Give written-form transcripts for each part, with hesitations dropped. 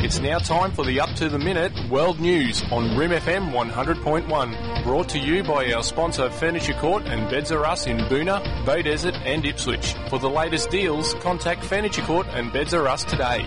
It's now time for the up-to-the-minute World News on Rim FM 100.1. Brought to you by our sponsor Furniture Court and Beds R Us in Boona, Beaudesert and Ipswich. For the latest deals, contact Furniture Court and Beds R Us today.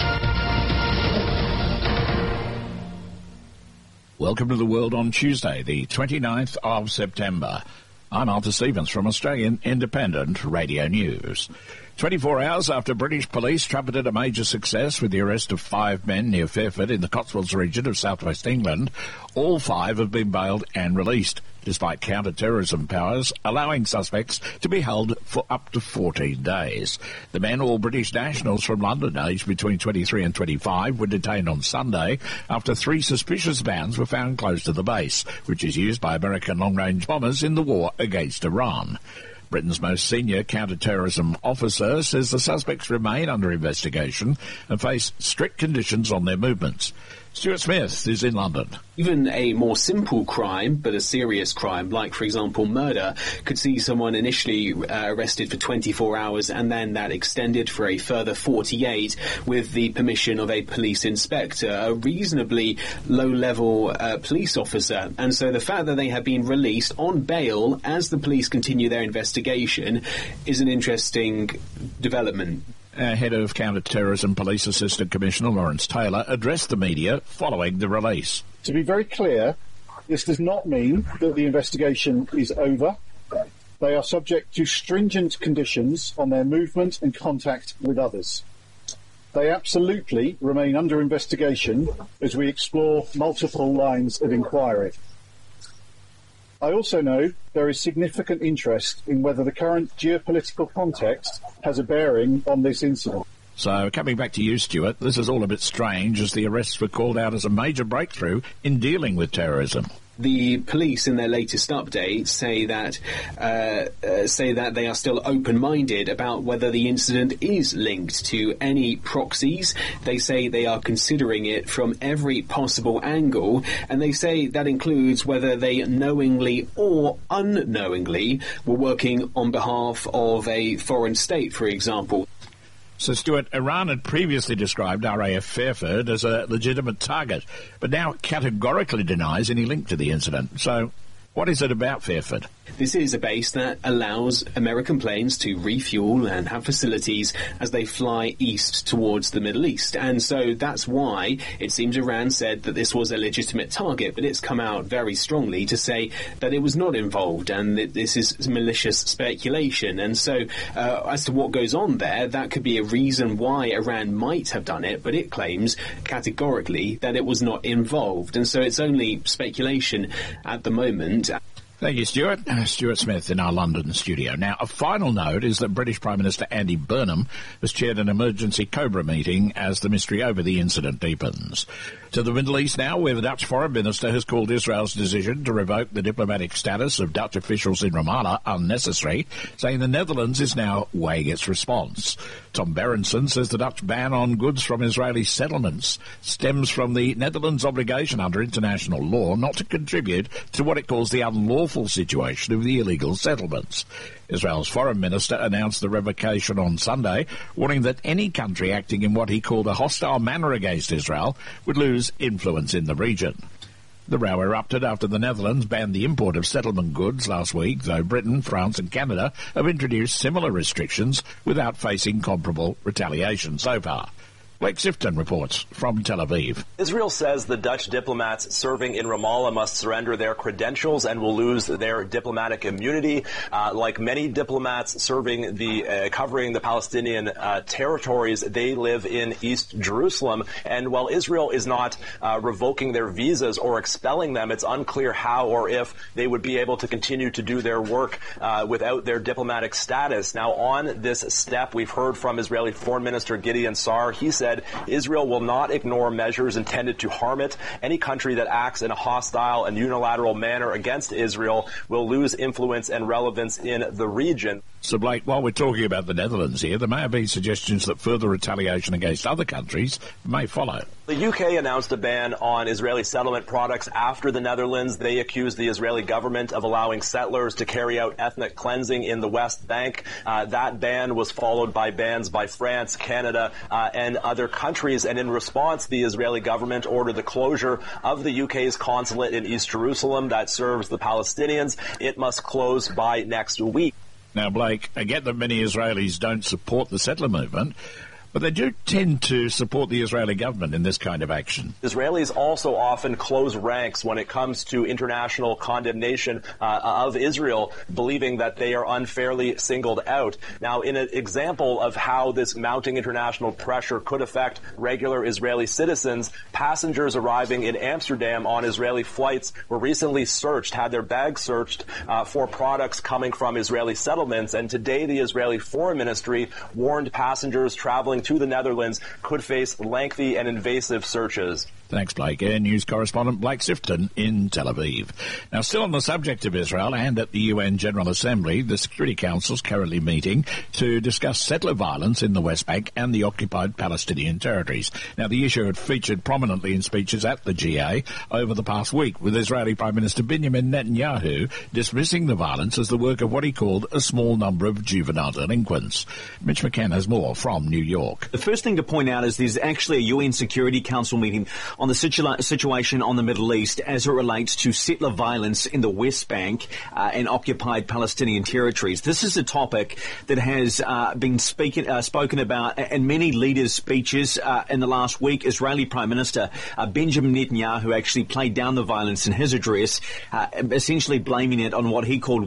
Welcome to the world on Tuesday, the 29th of September. I'm Arthur Stevens from Australian Independent Radio News. 24 hours after British police trumpeted a major success with the arrest of 5 men near Fairford in the Cotswolds region of southwest England, all 5 have been bailed and released, despite counter-terrorism powers allowing suspects to be held for up to 14 days. The men, all British nationals from London, aged between 23 and 25, were detained on Sunday after 3 suspicious vans were found close to the base, which is used by American long-range bombers in the war against Iran. Britain's most senior counter-terrorism officer says the suspects remain under investigation and face strict conditions on their movements. Stuart Smith is in London. Even a more simple crime, but a serious crime, like, for example, murder, could see someone initially arrested for 24 hours and then that extended for a further 48 with the permission of a police inspector, a reasonably low-level police officer. And so the fact that they have been released on bail as the police continue their investigation is an interesting development. Head of Counter-Terrorism Police Assistant Commissioner Lawrence Taylor addressed the media following the release. To be very clear, this does not mean that the investigation is over. They are subject to stringent conditions on their movement and contact with others. They absolutely remain under investigation as we explore multiple lines of inquiry. I also know there is significant interest in whether the current geopolitical context has a bearing on this incident. So, coming back to you, Stuart, this is all a bit strange as the arrests were called out as a major breakthrough in dealing with terrorism. The police, in their latest update, say that they are still open-minded about whether the incident is linked to any proxies. They say they are considering it from every possible angle, and they say that includes whether they knowingly or unknowingly were working on behalf of a foreign state, for example. So, Stuart, Iran had previously described RAF Fairford as a legitimate target, but now categorically denies any link to the incident. So, what is it about Fairford? This is a base that allows American planes to refuel and have facilities as they fly east towards the Middle East. And so that's why it seems Iran said that this was a legitimate target, but it's come out very strongly to say that it was not involved and that this is malicious speculation. And so as to what goes on there, that could be a reason why Iran might have done it, but it claims categorically that it was not involved. And so it's only speculation at the moment. Thank you, Stuart. Stuart Smith in our London studio. Now, a final note is that British Prime Minister Andy Burnham has chaired an emergency COBRA meeting as the mystery over the incident deepens. To the Middle East now, where the Dutch Foreign Minister has called Israel's decision to revoke the diplomatic status of Dutch officials in Ramallah unnecessary, saying the Netherlands is now weighing its response. Tom Berenson says the Dutch ban on goods from Israeli settlements stems from the Netherlands' obligation under international law not to contribute to what it calls the unlawful situation of the illegal settlements. Israel's foreign minister announced the revocation on Sunday, warning that any country acting in what he called a hostile manner against Israel would lose influence in the region. The row erupted after the Netherlands banned the import of settlement goods last week, though Britain, France and Canada have introduced similar restrictions without facing comparable retaliation so far. Blake Sifton reports from Tel Aviv. Israel says the Dutch diplomats serving in Ramallah must surrender their credentials and will lose their diplomatic immunity. Like many diplomats serving covering the Palestinian territories, they live in East Jerusalem. And while Israel is not revoking their visas or expelling them, it's unclear how or if they would be able to continue to do their work without their diplomatic status. Now, on this step, we've heard from Israeli Foreign Minister Gideon Sa'ar. He said Israel will not ignore measures intended to harm it. Any country that acts in a hostile and unilateral manner against Israel will lose influence and relevance in the region. So, Blake, while we're talking about the Netherlands here, there may have been suggestions that further retaliation against other countries may follow. The UK announced a ban on Israeli settlement products after the Netherlands. They accused the Israeli government of allowing settlers to carry out ethnic cleansing in the West Bank. That ban was followed by bans by France, Canada, and other countries. And in response, the Israeli government ordered the closure of the UK's consulate in East Jerusalem that serves the Palestinians. It must close by next week. Now, Blake, I get that many Israelis don't support the settler movement, but they do tend to support the Israeli government in this kind of action. Israelis also often close ranks when it comes to international condemnation of Israel, believing that they are unfairly singled out. Now, in an example of how this mounting international pressure could affect regular Israeli citizens, passengers arriving in Amsterdam on Israeli flights were recently had their bags searched for products coming from Israeli settlements. And today, the Israeli Foreign Ministry warned passengers traveling to the Netherlands could face lengthy and invasive searches. Thanks, Blake. Air News correspondent Blake Sifton in Tel Aviv. Now, still on the subject of Israel and at the UN General Assembly, the Security Council is currently meeting to discuss settler violence in the West Bank and the occupied Palestinian territories. Now, the issue had featured prominently in speeches at the GA over the past week, with Israeli Prime Minister Benjamin Netanyahu dismissing the violence as the work of what he called a small number of juvenile delinquents. Mitch McCann has more from New York. The first thing to point out is there's actually a UN Security Council meeting on the situation on the Middle East as it relates to settler violence in the West Bank and occupied Palestinian territories. This is a topic that has been spoken about in many leaders' speeches in the last week. Israeli Prime Minister Benjamin Netanyahu actually played down the violence in his address, essentially blaming it on what he called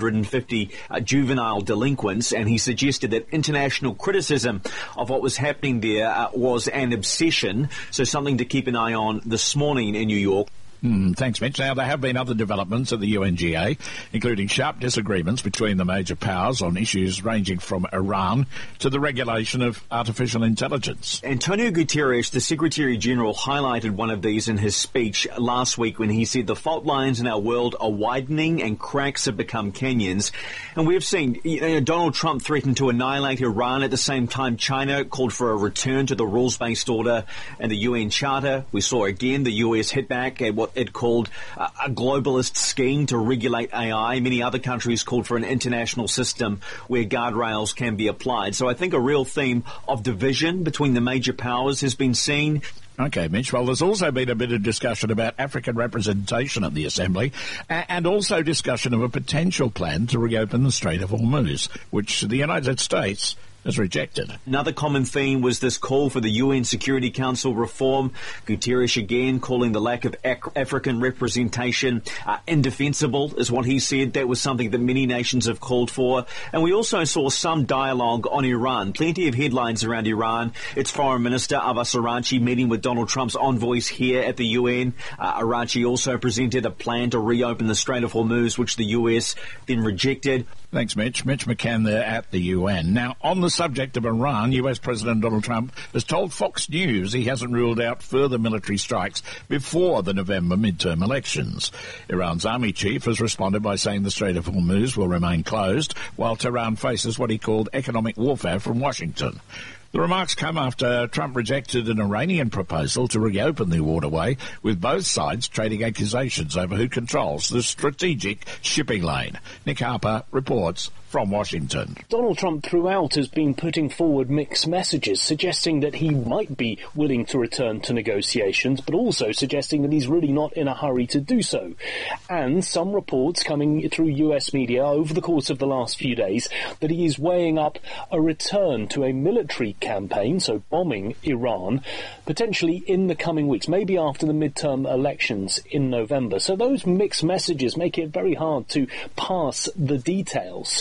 150 juvenile delinquents, and he suggested that international criticism of what was happening there was an obsession, so something to keep an eye on this morning in New York. Thanks, Mitch. Now, there have been other developments at the UNGA, including sharp disagreements between the major powers on issues ranging from Iran to the regulation of artificial intelligence. Antonio Guterres, the Secretary-General, highlighted one of these in his speech last week when he said the fault lines in our world are widening and cracks have become canyons. And we've seen Donald Trump threaten to annihilate Iran. At the same time, China called for a return to the rules-based order and the UN Charter. We saw again the US hit back at what it called a globalist scheme to regulate AI. Many other countries called for an international system where guardrails can be applied. So I think a real theme of division between the major powers has been seen. Okay, Mitch. Well, there's also been a bit of discussion about African representation at the Assembly and also discussion of a potential plan to reopen the Strait of Hormuz, which the United States has rejected. Another common theme was this call for the UN Security Council reform. Guterres again calling the lack of African representation indefensible, is what he said. That was something that many nations have called for. And we also saw some dialogue on Iran. Plenty of headlines around Iran. Its Foreign Minister Abbas Araghchi meeting with Donald Trump's envoys here at the UN. Araghchi also presented a plan to reopen the Strait of Hormuz, which the US then rejected. Thanks, Mitch. Mitch McCann there at the UN. Now, on the subject of Iran, US President Donald Trump has told Fox News he hasn't ruled out further military strikes before the November midterm elections. Iran's army chief has responded by saying the Strait of Hormuz will remain closed, while Tehran faces what he called economic warfare from Washington. The remarks come after Trump rejected an Iranian proposal to reopen the waterway, with both sides trading accusations over who controls the strategic shipping lane. Nick Harper reports from Washington. Donald Trump throughout has been putting forward mixed messages, suggesting that he might be willing to return to negotiations, but also suggesting that he's really not in a hurry to do so. And some reports coming through US media over the course of the last few days that he is weighing up a return to a military campaign, so bombing Iran, potentially in the coming weeks, maybe after the midterm elections in November. So those mixed messages make it very hard to parse the details.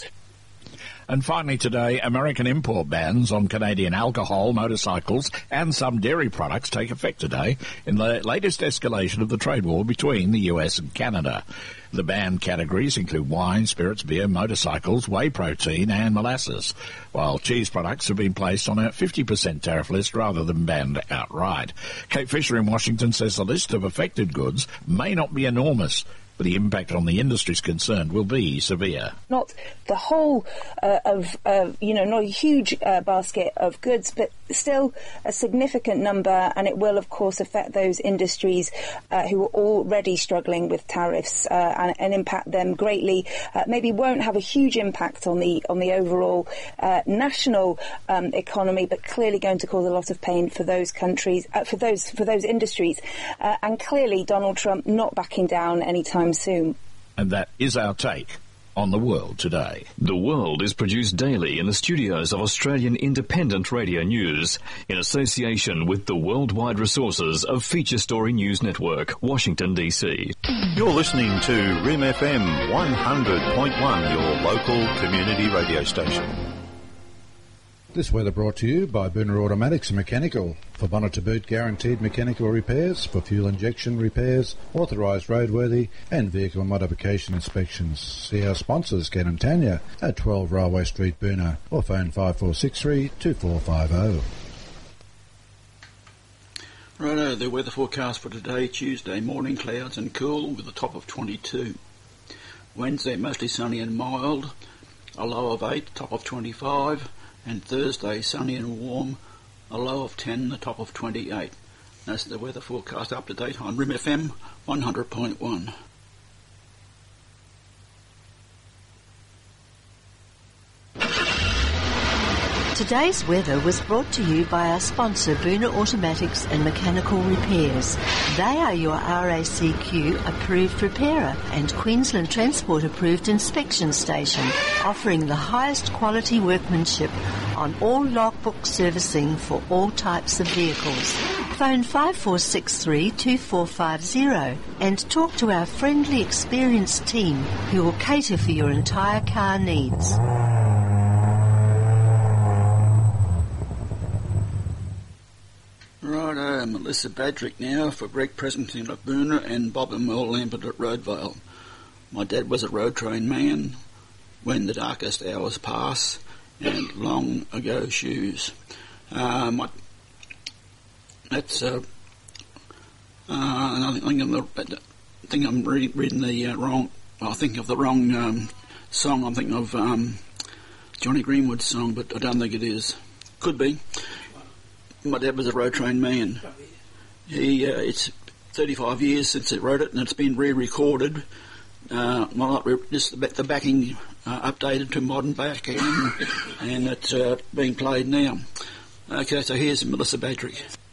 And finally today, American import bans on Canadian alcohol, motorcycles and some dairy products take effect today in the latest escalation of the trade war between the US and Canada. The banned categories include wine, spirits, beer, motorcycles, whey protein and molasses, while cheese products have been placed on a 50% tariff list rather than banned outright. Kate Fisher in Washington says the list of affected goods may not be enormous, but the impact on the industries concerned will be severe. Not the whole not a huge basket of goods, but still a significant number, and it will, of course, affect those industries who are already struggling with tariffs and impact them greatly. Maybe won't have a huge impact on the overall national economy, but clearly going to cause a lot of pain for those countries, for those industries, and clearly Donald Trump not backing down anytime soon. And that is our take on The World today. The World is produced daily in the studios of Australian Independent Radio News in association with the worldwide resources of Feature Story News Network, Washington, D.C. You're listening to RIM FM 100.1, your local community radio station. This weather brought to you by Boona Automatics and Mechanical. For bonnet to boot guaranteed mechanical repairs, for fuel injection repairs, authorised roadworthy and vehicle modification inspections. See our sponsors, Ken and Tanya, at 12 Railway Street, Boona, or phone 5463 2450. Righto, the weather forecast for today, Tuesday, morning clouds and cool with a top of 22. Wednesday, mostly sunny and mild, a low of 8, top of 25. And Thursday, sunny and warm, a low of 10, the top of 28. That's the weather forecast up to date on RIM FM 100.1. Today's weather was brought to you by our sponsor, Boona Automatics and Mechanical Repairs. They are your RACQ approved repairer and Queensland Transport approved inspection station, offering the highest quality workmanship on all logbook servicing for all types of vehicles. Phone 5463 2450 and talk to our friendly, experienced team who will cater for your entire car needs. Righto, Melissa Badrick now for Greg Presenting at Boona and Bob and Mel Lambert at Roadvale. My dad was a road train man when the darkest hours pass and long ago shoes. I think I'm reading the wrong. I think of the wrong song. I'm thinking of Johnny Greenwood's song, but I don't think it is. Could be. My dad was a road train man. It's 35 years since he wrote it, and it's been re-recorded. Just the backing updated to modern backing, and it's being played now. Okay, so here's Melissa Badrick.